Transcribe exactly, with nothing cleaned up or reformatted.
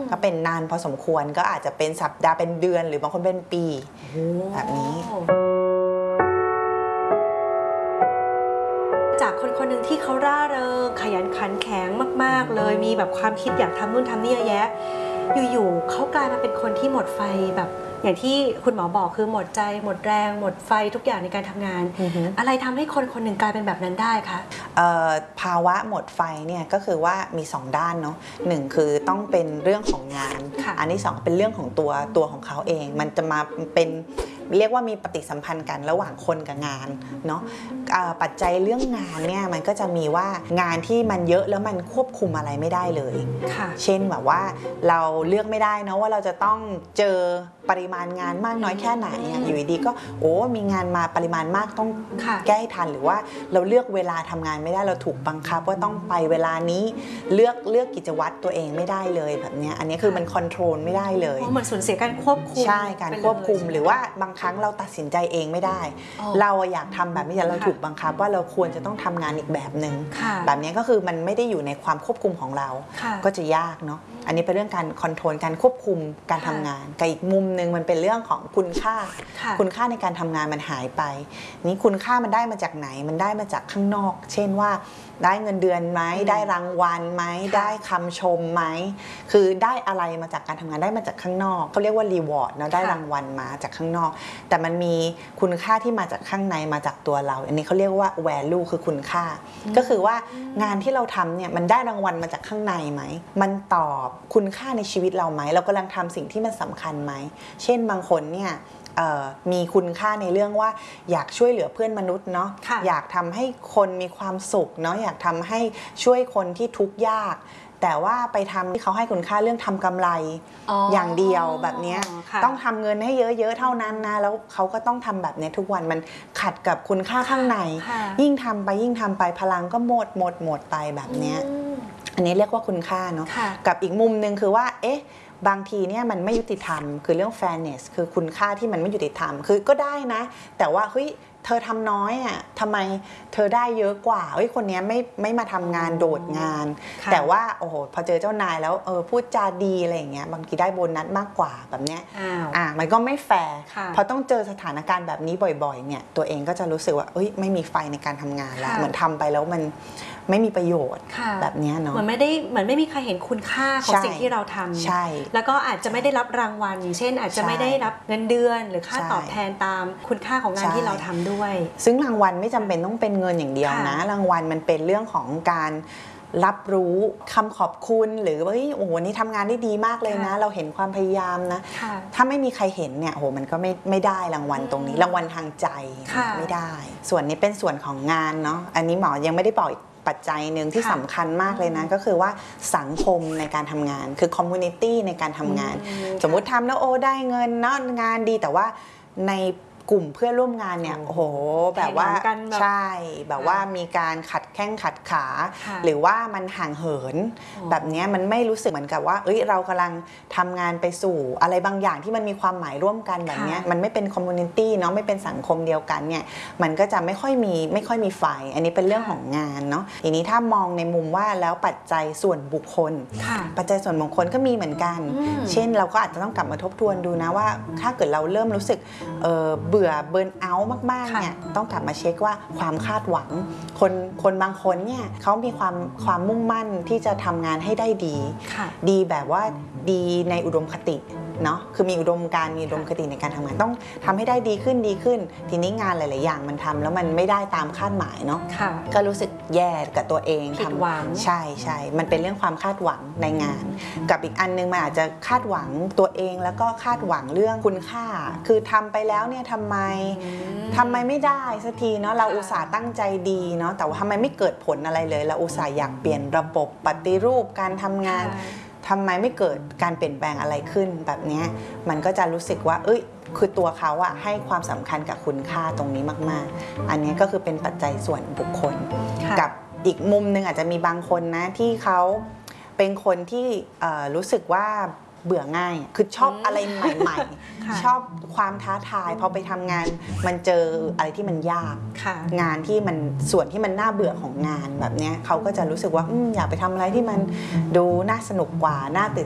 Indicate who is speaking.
Speaker 1: ก็เป็นนานพอสมควรก็อาจจะเป็นสัปดาห์เป็นเดือนหรือบางคนเป็นปีแบบนี้
Speaker 2: จากคนคนหนึ่งที่เขาร่าเริงขยันขันแข็งมากๆเลยมีแบบความคิดอยากทำนู่นทำนี่เยอะแยะอยู่ๆเขากลายมาเป็นคนที่หมดไฟแบบอย่างที่คุณหมอบอกคือหมดใจหมดแรงหมดไฟทุกอย่างในการทำงาน uh-huh. อะไรทำให้คนคนหนึ่งกลายเป็นแบบนั้นได้คะ
Speaker 1: ภาวะหมดไฟเนี่ยก็คือว่ามีสองด้านเนาะหนึ่งคือต้องเป็นเรื่องของงานอันที่สองเป็นเรื่องของตัวตัวของเขาเองมันจะมาเป็นเรียกว่ามีปฏิสัมพันธ์กันระหว่างคนกับงานเนาะปัจจัยเรื่องงานเนี่ยมันก็จะมีว่างานที่มันเยอะแล้วมันควบคุมอะไรไม่ได้เลยเช่นแบบว่าเราเลือกไม่ได้เนาะว่าเราจะต้องเจอปริมาณงานมากน้อยแค่ไหนอยู่ดีก็โอ้มีงานมาปริมาณมากต้องแก้ให้ทันหรือว่าเราเลือกเวลาทำงานไม่ได้เราถูกบังคับว่าต้องไปเวลานี้เลือกเลือกกิจวัตรตัวเองไม่ได้เลยแบบนี้อันนี้คือมันคอนโทรลไม่ได้เลย
Speaker 2: เหมือนสูญเสียการควบคุม
Speaker 1: ใช่การควบคุมหรือว่าบางครั้งเราตัดสินใจเองไม่ได้เราอยากทำแบบนี้แต่เราถูกบังคับว่าเราควรจะต้องทำงานอีกแบบหนึ่งแบบนี้ก็คือมันไม่ได้อยู่ในความควบคุมของเราก็จะยากเนาะอันนี้เป็นเรื่องการคอนโทรลการควบคุมการทำงานกับอีกมุมนึงมันเป็นเรื่องของคุณค่าคุณค่าในการทำงานมันหายไปนี่คุณค่ามันได้มาจากไหนมันได้มาจากข้างนอกเช่นว่าได้เงินเดือนไหมได้รางวัลไหมได้คำชมไหมคือได้อะไรมาจากการทำงานได้มาจากข้างนอกเขาเรียกว่ารีวอร์ดเนาะได้รางวัลมาจากข้างนอกแต่มันมีคุณค่าที่มาจากข้างในมาจากตัวเราอันนี้เขาเรียกว่า value คือคุณค่าก็คือว่างานที่เราทำเนี่ยมันได้รางวัลมาจากข้างในไหมมันตอบคุณค่าในชีวิตเราไหมเรากำลังทำสิ่งที่มันสำคัญไหมเช่นบางคนเนี่ยมีคุณค่าในเรื่องว่าอยากช่วยเหลือเพื่อนมนุษย์เนาะอยากทำให้คนมีความสุขเนาะอยากทำให้ช่วยคนที่ทุกข์ยากแต่ว่าไปทำที่เขาให้คุณค่าเรื่องทำกำไร อ, อย่างเดียวแบบนี้ต้องทำเงินให้เยอะๆเท่านั้นนะแล้วเขาก็ต้องทำแบบนี้ทุกวันมันขัดกับคุณค่าข้างในยิ่งทำไปยิ่งทำไปพลังก็หมดหมดหมดไปแบบนี้อันนี้เรียกว่าคุณค่าเนาะกับอีกมุมนึงคือว่าเอ๊ะบางทีเนี่ยมันไม่ยุติธรรมคือเรื่อง fairness คือคุณค่าที่มันไม่ยุติธรรมคือก็ได้นะแต่ว่าเฮ้ยเธอทำน้อยอ่ะทำไมเธอได้เยอะกว่าเฮ้ยคนนี้ไม่ไม่มาทำงานโดดงานแต่ว่าโอ้โหพอเจอเจ้านายแล้วเออพูดจาดีอะไรอย่างเงี้ยบางทีได้โบนัสมากกว่าแบบเนี้ยอ่ามันก็ไม่แฟร์พอต้องเจอสถานการณ์แบบนี้บ่อยๆเนี่ยตัวเองก็จะรู้สึกว่าเอ้ยไม่มีไฟในการทำงานแล้วเหมือนทำไปแล้วมันไม่มีประโยชน์แบบนี้เนาะ
Speaker 2: เหมือนไม่ได้เหมือนไม่มีใครเห็นคุณค่าของสิ่งที่เราทำ
Speaker 1: ใช่
Speaker 2: แล้วก็อาจจะไม่ได้รับรางวัลเช่นอาจจะไม่ได้รับเงินเดือนหรือค่าตอบแทนตามคุณค่าของงานที่เราทำด้วย
Speaker 1: ซึ่งรางวัลไม่จำเป็นต้องเป็นเงินอย่างเดียวนะรางวัลมันเป็นเรื่องของการรับรู้คำขอบคุณหรือว่าโอ้โหนี่ทำงานได้ดีมากเลยนะเราเห็นความพยายามนะถ้าไม่มีใครเห็นเนี่ยโอ้โหมันก็ไม่ไม่ได้รางวัลตรงนี้รางวัลทางใจไม่ได้ส่วนนี้เป็นส่วนของงานเนาะอันนี้หมอยังไม่ได้บอกปัจจัยหนึ่งที่สำคัญมากเลยนะก็คือว่าสังคมในการทำงานคือคอมมูนิตี้ในการทำงานสมมุติทำแล้วโอ้ได้เงินเนาะงานดีแต่ว่าในกลุ่มเพื่อนร่วมงานเนี่ยโอ้โหแบบว่าใช่แบบว่ามีการขัดแข้งขัดขาหรือว่ามันห่างเหินแบบนี้มันไม่รู้สึกเหมือนกับว่าเอ้ยเรากำลังทำงานไปสู่อะไรบางอย่างที่มันมีความหมายร่วมกันแบบนี้มันไม่เป็นคอมมูนิตี้เนาะไม่เป็นสังคมเดียวกันเนี่ยมันก็จะไม่ค่อยมีไม่ค่อยมีไฟอันนี้เป็นเรื่องของงานเนาะทีนี้ถ้ามองในมุมว่าแล้วปัจจัยส่วนบุคคลปัจจัยส่วนบุคคลก็มีเหมือนกันเช่นเราก็อาจจะต้องกลับมาทบทวนดูนะว่าถ้าเกิดเราเริ่มรู้สึกเอ่อเบื่อเบิร์นเอาท์มากๆเนี่ยต้องกลับมาเช็คว่าความคาดหวังคนคนบางคนเนี่ยเขามีความความมุ่งมั่นที่จะทำงานให้ได้ดีดีแบบว่าดีในอุดมคติเนาะคือมีอุดมการมีอุดมคติในการทำงานต้องทำให้ได้ดีขึ้นดีขึ้นทีนี้งานหลายๆอย่างมันทำแล้วมันไม่ได้ตามคาดหมายเนาะก็รู้สึกแย่กับตัวเอง
Speaker 2: ทำหวัง
Speaker 1: ใช่ใช่มันเป็นเรื่องความคาดหวังในงานกับอีกอันนึงมันอาจจะคาดหวังตัวเองแล้วก็คาดหวังเรื่องคุณค่าคือทำไปแล้วเนี่ยทำไมทำไมไม่ได้สักทีเนาะเราอุตส่าห์ตั้งใจดีเนาะแต่ว่าทำไมไม่เกิดผลอะไรเลยเราอุตส่าห์อยากเปลี่ยนระบบปฏิรูปการทำงานทำไมไม่เกิดการเปลี่ยนแปลงอะไรขึ้นแบบนี้มันก็จะรู้สึกว่าเอ้ยคือตัวเขาอะให้ความสำคัญกับคุณค่าตรงนี้มากๆอันนี้ก็คือเป็นปัจจัยส่วนบุคคลกับอีกมุมนึงอาจจะมีบางคนนะที่เขาเป็นคนที่รู้สึกว่าเบื่อง่ายคือชอบอะไรใหม่ๆชอบความท้าทายพอไปทำงานมันเจออะไรที่มันยากงานที่มันส่วนที่มันน่าเบื่อของงานแบบนี้เขาก็จะรู้สึกว่า อ, อยากไปทำอะไรที่มันดูน่าสนุกกว่าน่าตื่น